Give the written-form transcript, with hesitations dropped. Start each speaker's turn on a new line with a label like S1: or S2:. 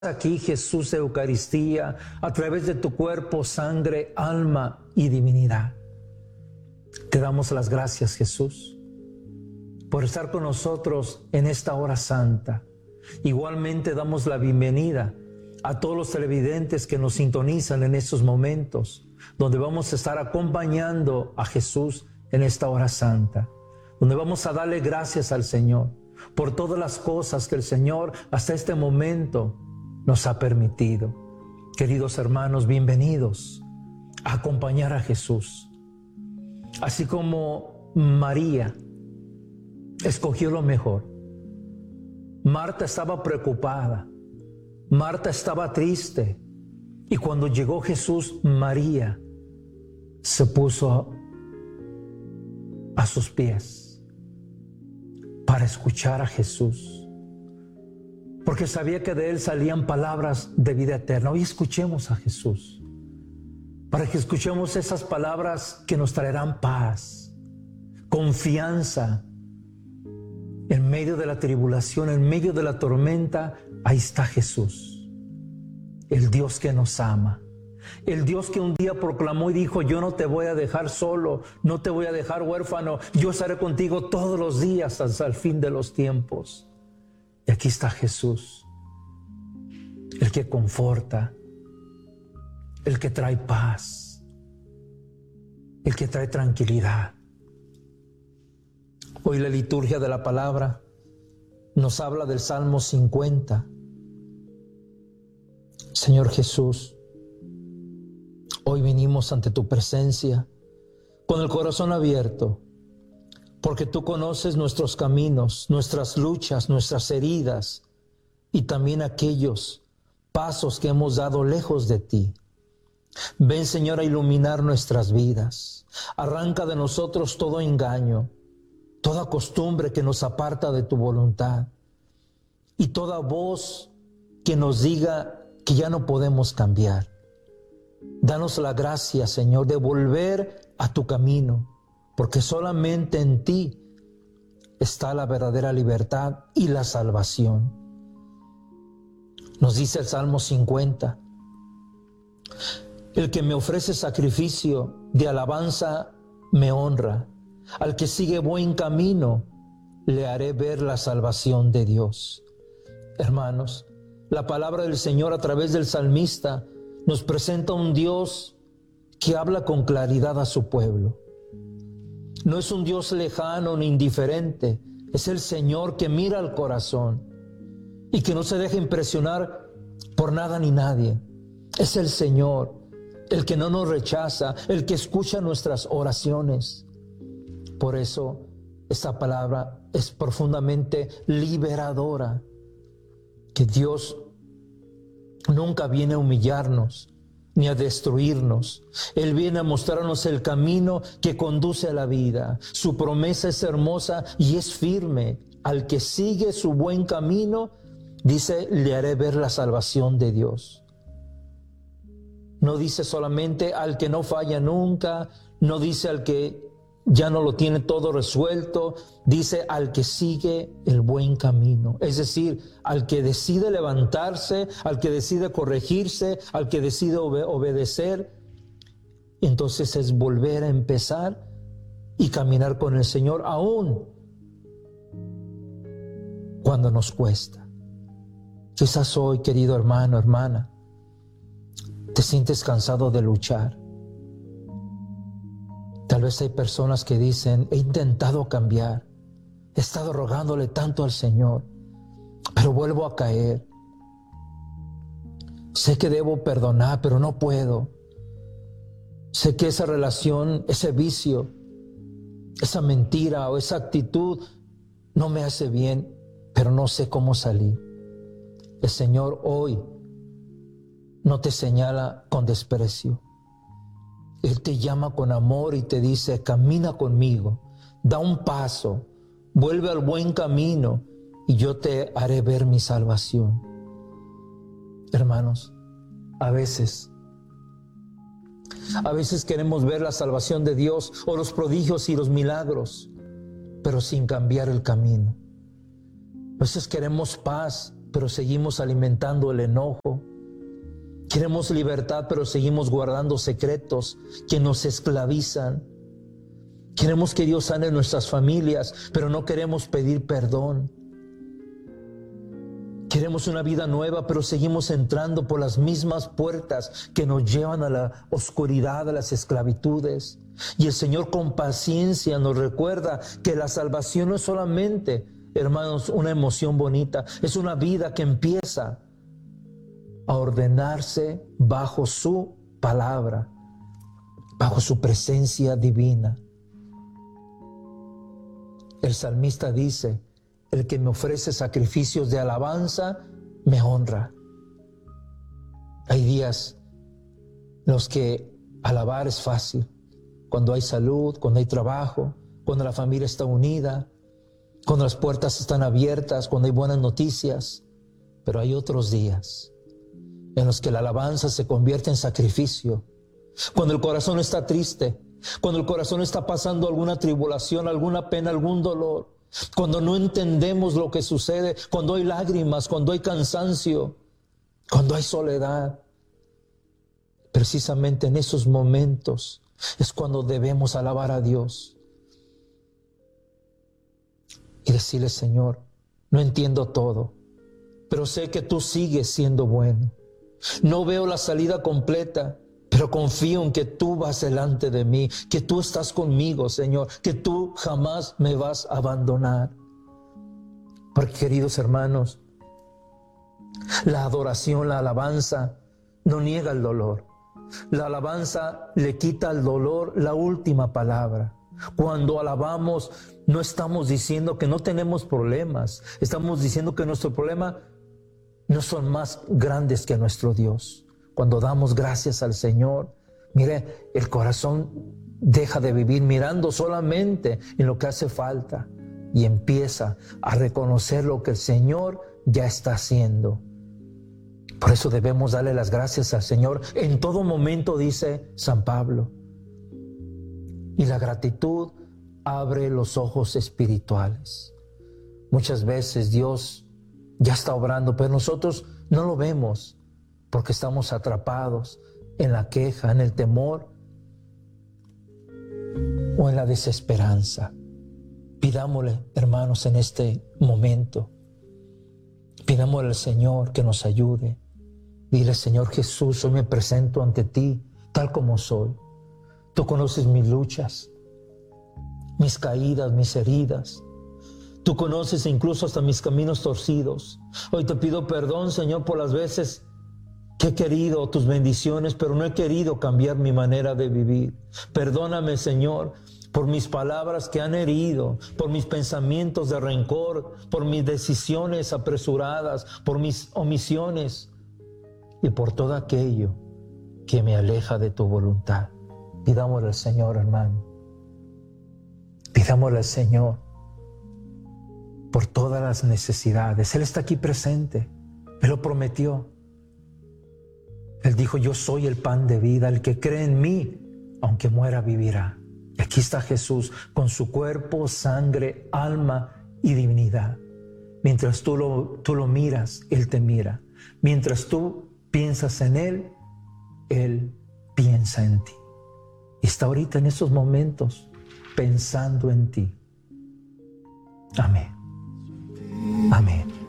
S1: Aquí, Jesús, Eucaristía, a través de tu cuerpo, sangre, alma y divinidad. Te damos las gracias, Jesús, por estar con nosotros en esta hora santa. Igualmente damos la bienvenida a todos los televidentes que nos sintonizan en estos momentos, donde vamos a estar acompañando a Jesús en esta hora santa, donde vamos a darle gracias al Señor por todas las cosas que el Señor hasta este momento nos ha permitido. Queridos hermanos, bienvenidos a acompañar a Jesús. Así como María escogió lo mejor, Marta estaba preocupada, Marta estaba triste, y cuando llegó Jesús, María se puso a sus pies para escuchar a Jesús, porque sabía que de Él salían palabras de vida eterna. Hoy escuchemos a Jesús, para que escuchemos esas palabras que nos traerán paz, confianza. En medio de la tribulación, en medio de la tormenta, ahí está Jesús, el Dios que nos ama, el Dios que un día proclamó y dijo: yo no te voy a dejar solo, no te voy a dejar huérfano, yo estaré contigo todos los días hasta el fin de los tiempos. Y aquí está Jesús, el que conforta, el que trae paz, el que trae tranquilidad. Hoy la liturgia de la palabra nos habla del Salmo 50. Señor Jesús, hoy venimos ante tu presencia con el corazón abierto, porque tú conoces nuestros caminos, nuestras luchas, nuestras heridas y también aquellos pasos que hemos dado lejos de ti. Ven, Señor, a iluminar nuestras vidas. Arranca de nosotros todo engaño, toda costumbre que nos aparta de tu voluntad y toda voz que nos diga que ya no podemos cambiar. Danos la gracia, Señor, de volver a tu camino, porque solamente en ti está la verdadera libertad y la salvación. Nos dice el Salmo 50: el que me ofrece sacrificio de alabanza me honra. Al que sigue buen camino, le haré ver la salvación de Dios. Hermanos, la palabra del Señor a través del salmista nos presenta un Dios que habla con claridad a su pueblo. No es un Dios lejano ni indiferente, es el Señor que mira al corazón y que no se deja impresionar por nada ni nadie. Es el Señor, el que no nos rechaza, el que escucha nuestras oraciones. Por eso esta palabra es profundamente liberadora, que Dios nunca viene a humillarnos ni a destruirnos. Él viene a mostrarnos el camino que conduce a la vida. Su promesa es hermosa y es firme. Al que sigue su buen camino, dice, le haré ver la salvación de Dios. No dice solamente al que no falla nunca, no dice al que ya no lo tiene todo resuelto, dice al que sigue el buen camino, es decir, al que decide levantarse, al que decide corregirse, al que decide obedecer. Entonces es volver a empezar y caminar con el Señor aún cuando nos cuesta. Quizás hoy, querido hermano, hermana, te sientes cansado de luchar. Tal vez hay personas que dicen: he intentado cambiar, he estado rogándole tanto al Señor, pero vuelvo a caer. Sé que debo perdonar, pero no puedo. Sé que esa relación, ese vicio, esa mentira o esa actitud no me hace bien, pero no sé cómo salir. El Señor hoy no te señala con desprecio. Él te llama con amor y te dice: camina conmigo, da un paso, vuelve al buen camino y yo te haré ver mi salvación. Hermanos, a veces queremos ver la salvación de Dios o los prodigios y los milagros, pero sin cambiar el camino. A veces queremos paz pero seguimos alimentando el enojo. Queremos libertad, pero seguimos guardando secretos que nos esclavizan. Queremos que Dios sane nuestras familias, pero no queremos pedir perdón. Queremos una vida nueva, pero seguimos entrando por las mismas puertas que nos llevan a la oscuridad, a las esclavitudes. Y el Señor con paciencia nos recuerda que la salvación no es solamente, hermanos, una emoción bonita, es una vida que empieza a ordenarse bajo su palabra, bajo su presencia divina. El salmista dice: el que me ofrece sacrificios de alabanza, me honra. Hay días en los que alabar es fácil. Cuando hay salud, cuando hay trabajo, cuando la familia está unida, cuando las puertas están abiertas, cuando hay buenas noticias. Pero hay otros días en los que la alabanza se convierte en sacrificio. Cuando el corazón está triste, cuando el corazón está pasando alguna tribulación, alguna pena, algún dolor. Cuando no entendemos lo que sucede, cuando hay lágrimas, cuando hay cansancio, cuando hay soledad. Precisamente en esos momentos es cuando debemos alabar a Dios y decirle: Señor, no entiendo todo, pero sé que tú sigues siendo bueno. No veo la salida completa, pero confío en que tú vas delante de mí, que tú estás conmigo, Señor, que tú jamás me vas a abandonar. Porque, queridos hermanos, la adoración, la alabanza no niega el dolor. La alabanza le quita al dolor la última palabra. Cuando alabamos, no estamos diciendo que no tenemos problemas. Estamos diciendo que nuestro problema no son más grandes que nuestro Dios. Cuando damos gracias al Señor, mire, el corazón deja de vivir mirando solamente en lo que hace falta y empieza a reconocer lo que el Señor ya está haciendo. Por eso debemos darle las gracias al Señor en todo momento, dice San Pablo. Y la gratitud abre los ojos espirituales. Muchas veces Dios ya está obrando, pero nosotros no lo vemos, porque estamos atrapados en la queja, en el temor o en la desesperanza. Pidámosle, hermanos, en este momento, pidámosle al Señor que nos ayude. Dile: Señor Jesús, hoy me presento ante ti tal como soy. Tú conoces mis luchas, mis caídas, mis heridas. Tú conoces incluso hasta mis caminos torcidos. Hoy te pido perdón, Señor, por las veces que he querido tus bendiciones, pero no he querido cambiar mi manera de vivir. Perdóname, Señor, por mis palabras que han herido, por mis pensamientos de rencor, por mis decisiones apresuradas, por mis omisiones y por todo aquello que me aleja de tu voluntad. Pidámosle al Señor, hermano. Pidámosle al Señor por todas las necesidades. Él está aquí presente. Él lo prometió. Él dijo: yo soy el pan de vida, el que cree en mí, aunque muera, vivirá. Y aquí está Jesús con su cuerpo, sangre, alma y divinidad. Mientras tú lo miras, Él te mira. Mientras tú piensas en Él piensa en ti. Y está ahorita en esos momentos pensando en ti. Amén. Amén.